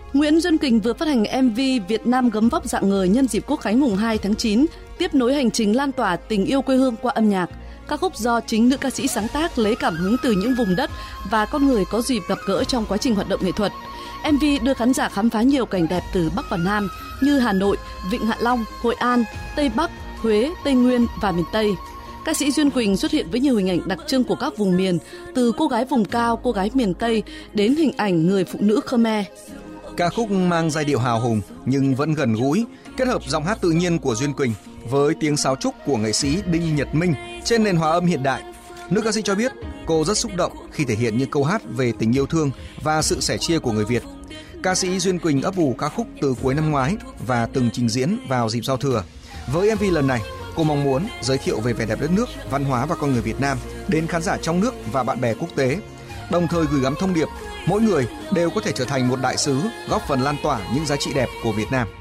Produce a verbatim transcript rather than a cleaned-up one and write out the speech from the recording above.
Nguyễn Duân Quỳnh vừa phát hành em vê Việt Nam gấm vóc dạng người nhân dịp Quốc khánh mùng hai tháng chín, tiếp nối hành trình lan tỏa tình yêu quê hương qua âm nhạc. Các khúc do chính nữ ca sĩ sáng tác lấy cảm hứng từ những vùng đất và con người có dịp gặp gỡ trong quá trình hoạt động nghệ thuật. em vê đưa khán giả khám phá nhiều cảnh đẹp từ Bắc và Nam như Hà Nội, Vịnh Hạ Long, Hội An, Tây Bắc, Huế, Tây Nguyên và miền Tây. Ca sĩ Duân Quỳnh xuất hiện với nhiều hình ảnh đặc trưng của các vùng miền, từ cô gái vùng cao, cô gái miền Tây đến hình ảnh người phụ nữ Khmer. Ca khúc mang giai điệu hào hùng nhưng vẫn gần gũi, kết hợp giọng hát tự nhiên của Duân Quỳnh với tiếng sáo trúc của nghệ sĩ Đinh Nhật Minh trên nền hòa âm hiện đại. Nữ ca sĩ cho biết cô rất xúc động khi thể hiện những câu hát về tình yêu thương và sự sẻ chia của người Việt. Ca sĩ Duân Quỳnh ấp ủ ca khúc từ cuối năm ngoái và từng trình diễn vào dịp giao thừa. Với em vê lần này, cô mong muốn giới thiệu về vẻ đẹp đất nước, văn hóa và con người Việt Nam đến khán giả trong nước và bạn bè quốc tế, đồng thời gửi gắm thông điệp mỗi người đều có thể trở thành một đại sứ, góp phần lan tỏa những giá trị đẹp của Việt Nam.